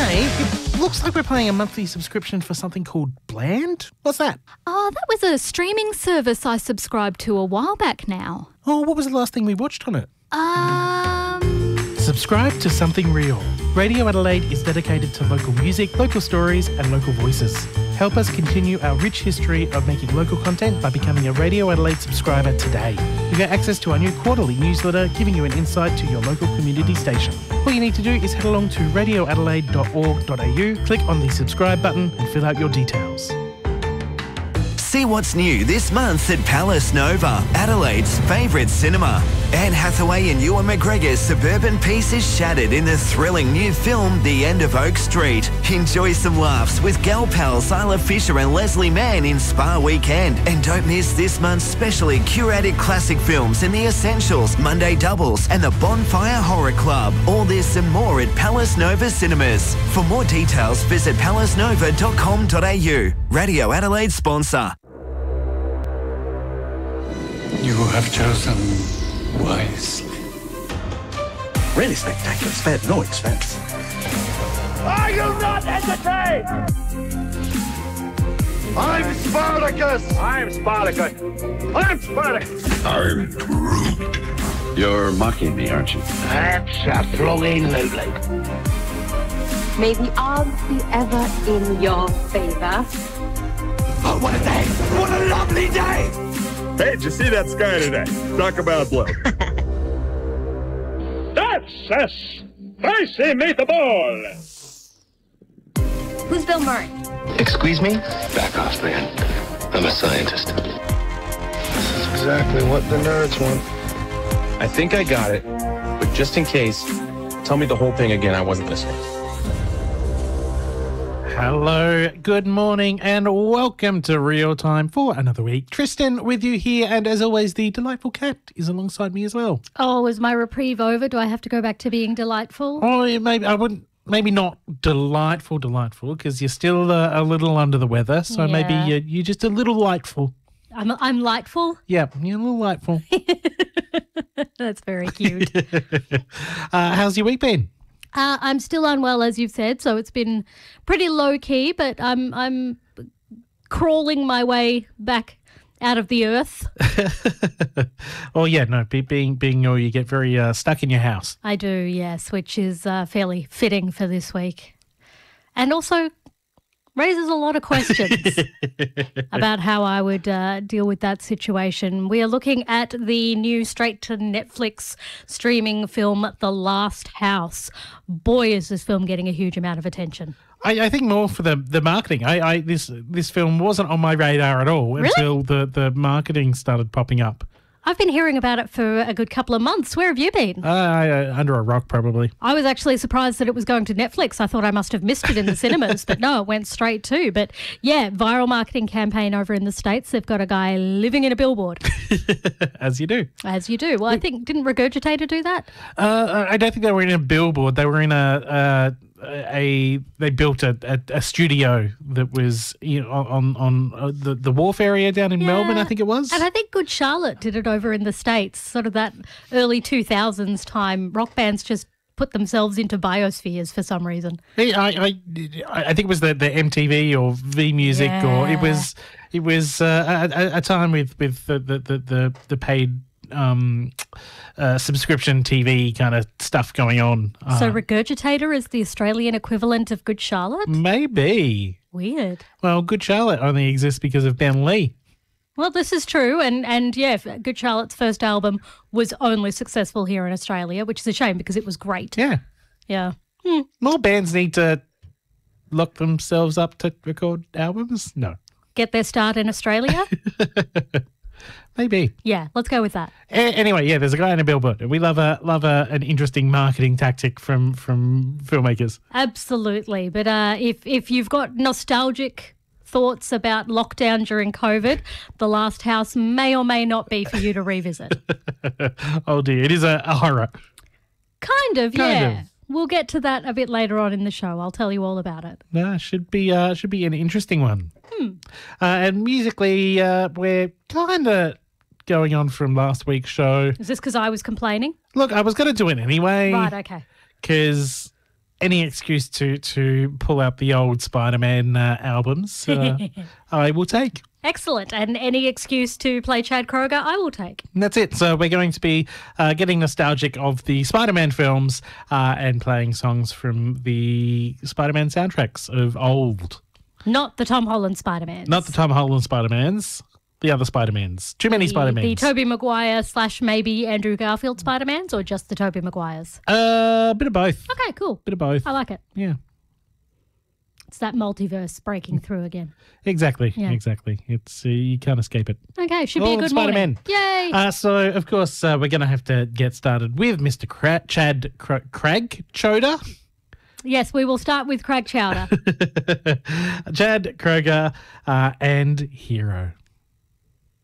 Hey, it looks like we're paying a monthly subscription for something called Bland. What's that? Oh, that was a streaming service I subscribed to a while back now. Oh, what was the last thing we watched on it? Subscribe to Something Real. Radio Adelaide is dedicated to local music, local stories and local voices. Help us continue our rich history of making local content by becoming a Radio Adelaide subscriber today. You get access to our new quarterly newsletter giving you an insight to your local community station. All you need to do is head along to radioadelaide.org.au, click on the subscribe button and fill out your details. See what's new this month at Palace Nova, Adelaide's favourite cinema. Anne Hathaway and Ewan McGregor's suburban peace is shattered in the thrilling new film The End of Oak Street. Enjoy some laughs with gal pals Isla Fisher and Leslie Mann in Spa Weekend. And don't miss this month's specially curated classic films in The Essentials, Monday Doubles and the Bonfire Horror Club. All this and more at Palace Nova Cinemas. For more details, visit palacenova.com.au. Radio Adelaide sponsor. You have chosen wisely. Really spectacular. Spared no expense. Are you not entertained? I'm Spartacus! I'm Spartacus! I'm Spartacus! I'm Groot. You're mocking me, aren't you? Absolutely. May the odds be ever in your favor. Oh, what a day! What a lovely day! Hey, did you see that sky today? Talk about blue. That's a spicy meatball! Who's Bill Murray? Excuse me? Back off, man. I'm a scientist. This is exactly what the nerds want. I think I got it, but just in case, tell me the whole thing again. I wasn't listening. Hello, good morning and welcome to Real Time for another week. Tristan with you here, and as always the delightful Kat is alongside me as well. Oh, is my reprieve over? Do I have to go back to being delightful? Oh, yeah, maybe not delightful, because you're still a little under the weather, so maybe you're just a little lightful. I'm lightful? Yeah, you're a little lightful. That's very cute. How's your week been? I'm still unwell, as you've said, so it's been pretty low key, but I'm crawling my way back out of the earth. Oh yeah, no, being you get very stuck in your house. I do, yes, which is fairly fitting for this week, and also raises a lot of questions about how I would deal with that situation. We are looking at the new straight-to-Netflix streaming film, The Last House. Boy, is this film getting a huge amount of attention. I think more for the marketing. This film wasn't on my radar at all until the marketing started popping up. I've been hearing about it for a good couple of months. Where have you been? Under a rock, probably. I was actually surprised that it was going to Netflix. I thought I must have missed it in the cinemas, but no, it went straight to. But yeah, viral marketing campaign over in the States. They've got a guy living in a billboard. As you do. As you do. Well, I think, didn't Regurgitator do that? I don't think they were in a billboard. They were in they built a studio that was on the wharf area down in Melbourne, I think it was. And I think Good Charlotte did it over in the States, sort of that early 2000s time. Rock bands just put themselves into biospheres for some reason. I think it was the MTV or V Music, or it was a time with the paid subscription TV kind of stuff going on. So Regurgitator is the Australian equivalent of Good Charlotte? Maybe. Weird. Well, Good Charlotte only exists because of Ben Lee. Well, this is true, and yeah, Good Charlotte's first album was only successful here in Australia, which is a shame because it was great. Yeah. Yeah. More bands need to lock themselves up to record albums? No. Get their start in Australia? Maybe. Yeah, let's go with that. Anyway, yeah, there's a guy in a billboard. We love an interesting marketing tactic from filmmakers. Absolutely. But if you've got nostalgic thoughts about lockdown during COVID, The Last House may or may not be for you to revisit. Oh dear, it is a horror. Kind of. We'll get to that a bit later on in the show. I'll tell you all about it. No, should be an interesting one. And musically, we're kind of going on from last week's show. Is this because I was complaining? Look, I was going to do it anyway. Right, okay. Because any excuse to pull out the old Spider-Man albums, I will take. Excellent. And any excuse to play Chad Kroger, I will take. And that's it. So we're going to be getting nostalgic of the Spider-Man films and playing songs from the Spider-Man soundtracks of old. Not the Tom Holland Spider-Mans. Not the Tom Holland Spider-Mans. The other Spider-Mans. Too many Spider-Mans. The Tobey Maguire / maybe Andrew Garfield Spider-Mans, or just the Tobey Maguires? Bit of both. Okay, cool. Bit of both. I like it. Yeah. It's that multiverse breaking through again. Exactly. Yeah. Exactly. It's you can't escape it. Okay, should be a good morning. Yay! So, of course, we're going to have to get started with Mr. Chad Crag Chowder. Yes, we will start with Crag Chowder. Chad Kroger and Hero.